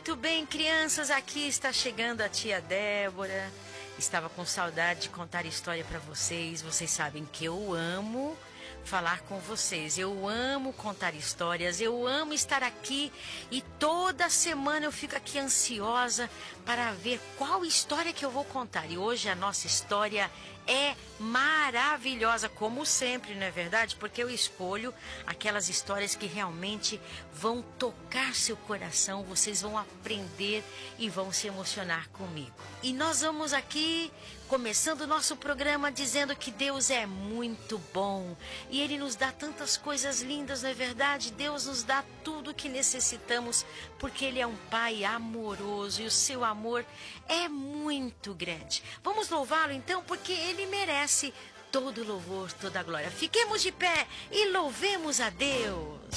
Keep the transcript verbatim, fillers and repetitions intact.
Muito bem, crianças, aqui está chegando a tia Débora. Estava com saudade de contar história para vocês. Vocês sabem que eu amo falar com vocês. Eu amo contar histórias, eu amo estar aqui e toda semana eu fico aqui ansiosa para ver qual história que eu vou contar. E hoje a nossa história é maravilhosa, como sempre, não é verdade? Porque eu escolho aquelas histórias que realmente vão tocar seu coração, vocês vão aprender e vão se emocionar comigo. E nós vamos aqui começando o nosso programa dizendo que Deus é muito bom e Ele nos dá tantas coisas lindas, não é verdade? Deus nos dá tudo o que necessitamos porque Ele é um Pai amoroso e o seu amor é muito grande. Vamos louvá-lo então porque Ele merece todo louvor, toda glória. Fiquemos de pé e louvemos a Deus.